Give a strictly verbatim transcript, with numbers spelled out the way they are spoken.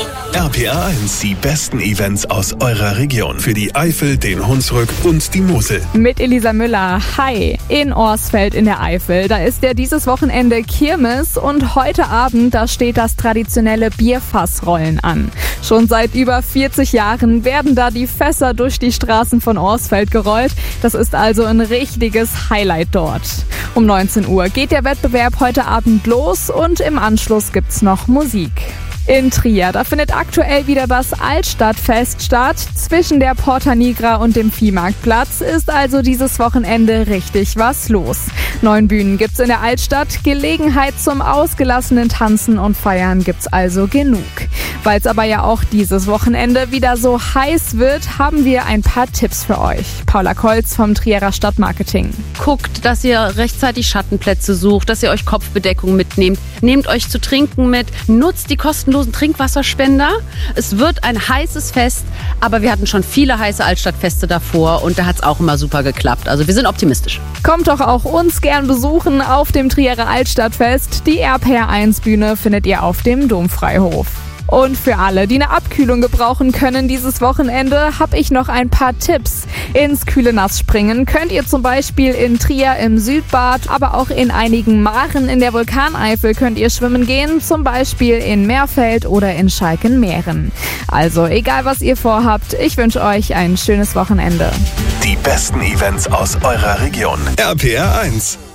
R P R eins, die besten Events aus eurer Region. Für die Eifel, den Hunsrück und die Mosel. Mit Elisa Müller. Hi. In Orsfeld in der Eifel. Da ist ja dieses Wochenende Kirmes und heute Abend, da steht das traditionelle Bierfassrollen an. Schon seit über vierzig Jahren werden da die Fässer durch die Straßen von Orsfeld gerollt. Das ist also ein richtiges Highlight dort. Um neunzehn Uhr geht der Wettbewerb heute Abend los und im Anschluss gibt's noch Musik. In Trier, da findet aktuell wieder das Altstadtfest statt. Zwischen der Porta Nigra und dem Viehmarktplatz ist also dieses Wochenende richtig was los. Neun Bühnen gibt's in der Altstadt, Gelegenheit zum ausgelassenen Tanzen und Feiern gibt's also genug. Weil es aber ja auch dieses Wochenende wieder so heiß wird, haben wir ein paar Tipps für euch. Paula Kolz vom Trierer Stadtmarketing. Guckt, dass ihr rechtzeitig Schattenplätze sucht, dass ihr euch Kopfbedeckung mitnehmt. Nehmt euch zu trinken mit, nutzt die kostenlosen Trinkwasserspender. Es wird ein heißes Fest, aber wir hatten schon viele heiße Altstadtfeste davor und da hat es auch immer super geklappt. Also wir sind optimistisch. Kommt doch auch uns gern besuchen auf dem Trierer Altstadtfest. Die R P R eins Bühne findet ihr auf dem Domfreihof. Und für alle, die eine Abkühlung gebrauchen können dieses Wochenende, habe ich noch ein paar Tipps. Ins kühle Nass springen könnt ihr zum Beispiel in Trier im Südbad, aber auch in einigen Maren in der Vulkaneifel könnt ihr schwimmen gehen, zum Beispiel in Meerfeld oder in Schalkenmeeren. Also egal was ihr vorhabt, ich wünsche euch ein schönes Wochenende. Die besten Events aus eurer Region. R P R eins.